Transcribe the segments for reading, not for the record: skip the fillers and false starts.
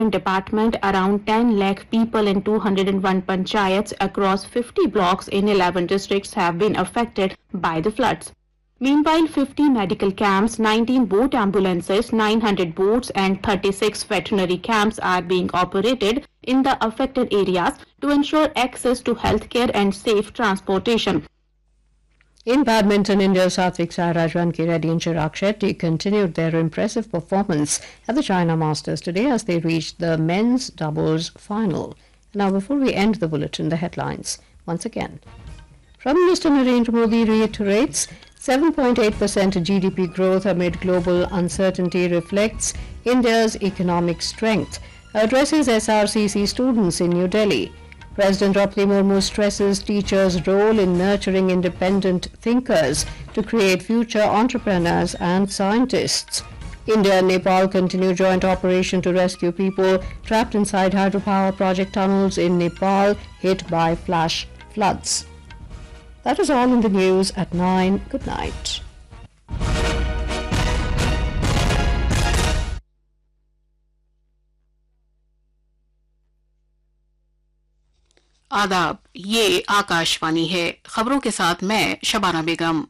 department, around 10 lakh people in 201 panchayats across 50 blocks in 11 districts have been affected by the floods. Meanwhile, 50 medical camps, 19 boat ambulances, 900 boats and 36 veterinary camps are being operated in the affected areas to ensure access to healthcare and safe transportation. In badminton, India's Satvik Sairaj, Ranki Reddy and Chirag Shetty continued their impressive performance at the China Masters today as they reached the men's doubles final. Now, before we end the bulletin, the headlines once again. Prime Minister Narendra Modi reiterates 7.8% GDP growth amid global uncertainty reflects India's economic strength. Addresses SRCC students in New Delhi. President Draupadi Murmu stresses teachers' role in nurturing independent thinkers to create future entrepreneurs and scientists. India and Nepal continue joint operation to rescue people trapped inside hydropower project tunnels in Nepal hit by flash floods. That is all in the news at 9. Good night. आदाब, ये आकाशवाणी है। खबरों के साथ मैं शबाना बेगम।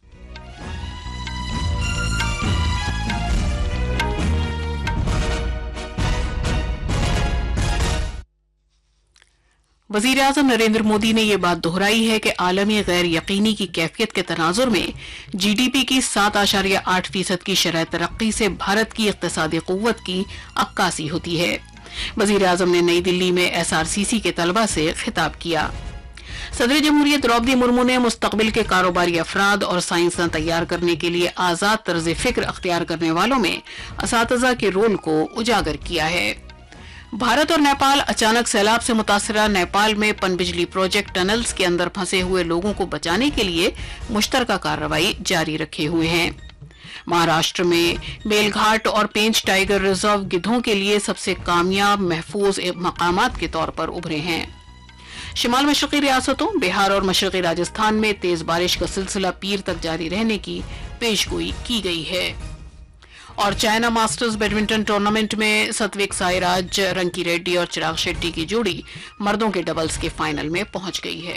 वजीर आजम नरेंद्र मोदी ने यह बात दोहराई है कि आलमी गैर यकीनी की कैफियत के तनाजुर में जीडीपी की 7.8% की शरह तरक्की से भारत की इक्तिसादी कुव्वत की अक्कासी होती है। वजीर आजम ने नई दिल्ली में एसआरसीसी के तलबा से खिताब किया। सदर जमहूरियत द्रौपदी मुर्मू ने मुस्तकबिल के कारोबारी अफराद और साइंसदान तैयार करने के लिए आजाद तर्ज फिक्र अख्तियार करने वालों में असातिज़ा के रोल को उजागर किया है। भारत और नेपाल अचानक सैलाब से मुतासरा नेपाल में पनबिजली प्रोजेक्ट टनल्स के अंदर फंसे हुए लोगों को बचाने के लिए मुश्तरका कार्रवाई जारी रखे हुए हैं। महाराष्ट्र में बेलघाट और पेंच टाइगर रिजर्व गिद्धों के लिए सबसे कामयाब महफूज मकामात के तौर पर उभरे हैं। शिमाल मशरकी रियासतों बिहार और मशरकी राजस्थान में तेज बारिश का सिलसिला पीर तक जारी रहने की पेशगोई की गई है। और चाइना मास्टर्स बैडमिंटन टूर्नामेंट में सात्विक साईराज, रंकी रेड्डी और चिराग शेट्टी की जोड़ी मर्दों के डबल्स के फाइनल में पहुंच गई है।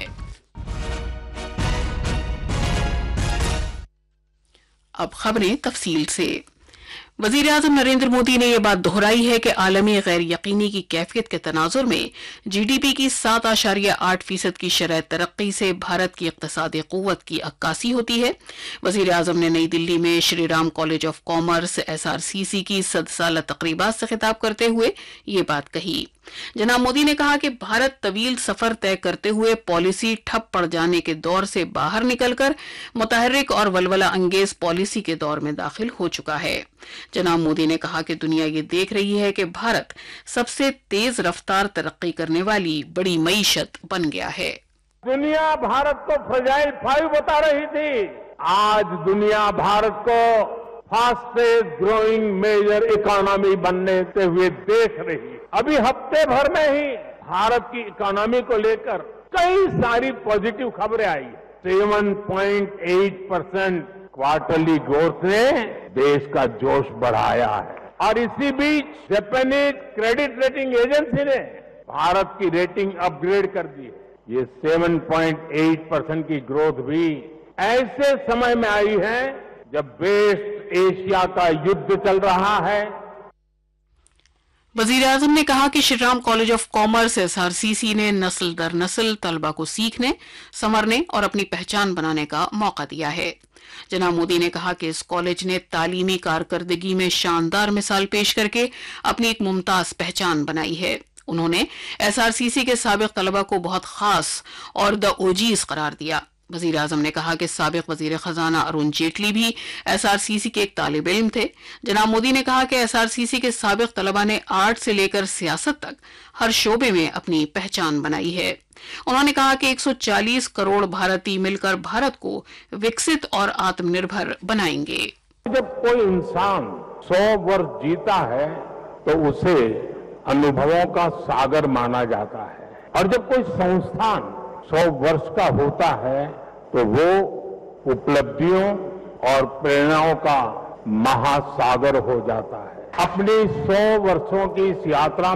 अब खबरें तफसील से। वजीर आजम नरेंद्र मोदी ने यह बात दोहराई है कि आलमी गैर यकीनी की कैफियत के तनाजुर में जीडीपी की 7.8% की शरह तरक्की से भारत की इक्तिसादी कुव्वत की अक्कासी होती है। वजीर आजम ने नई दिल्ली में Shri Ram college of commerce SRCC की 100 साला तकरीबात से खिताब करते हुए ये बात कही। जनाब मोदी ने कहा कि भारत तवील सफर तय करते हुए पॉलिसी ठप पड़ जाने के दौर से बाहर निकलकर मुतहर्रिक और वलवला अंगेज पॉलिसी के दौर में दाखिल हो चुका है। जनाब मोदी ने कहा कि दुनिया ये देख रही है कि भारत सबसे तेज रफ्तार तरक्की करने वाली बड़ी मईशत बन गया है। दुनिया भारत को फ्रजाइल 5 बता रही थी, आज दुनिया भारत को फास्टेस्ट ग्रोइंग मेजर इकोनॉमी बनने हुए देख रही है। अभी हफ्ते भर में ही भारत की इकोनॉमी को लेकर कई सारी पॉजिटिव खबरें आई। 7.8% क्वार्टरली ग्रोथ ने देश का जोश बढ़ाया है। और इसी बीच जापानीज क्रेडिट रेटिंग एजेंसी ने भारत की रेटिंग अपग्रेड कर दी है। ये 7.8% की ग्रोथ भी ऐसे समय में आई है जब वेस्ट एशिया का युद्ध चल रहा है। वजीर आजम ने कहा कि Shri Ram college of commerce SRCC ने नस्ल दर नस्ल तलबा को सीखने, संवरने और अपनी पहचान बनाने का मौका दिया है। जनाब मोदी ने कहा कि इस कॉलेज ने तालीमी कारकर्दगी में शानदार मिसाल पेश करके अपनी एक मुमताज पहचान बनाई है। उन्होंने एसआरसीसी के साबिक तलबा को बहुत खास और द ओजीज करार दिया। वजीर आजम ने कहा कि साबिक वजीर खजाना अरुण जेटली भी एसआरसीसी के एक तालिब इल्म थे। जनाब मोदी ने कहा कि एसआरसीसी के साबिक तलबा ने आर्ट से लेकर सियासत तक हर शोबे में अपनी पहचान बनाई है। उन्होंने कहा कि 140 करोड़ भारतीय मिलकर भारत को विकसित और आत्मनिर्भर बनाएंगे। जब कोई इंसान 100 वर्ष जीता है तो उसे अनुभवों का सागर माना जाता है, और जब कोई संस्थान 100 वर्ष का होता है तो वो उपलब्धियों और प्रेरणाओं का महासागर हो जाता है। अपनी 100 वर्षों की इस यात्रा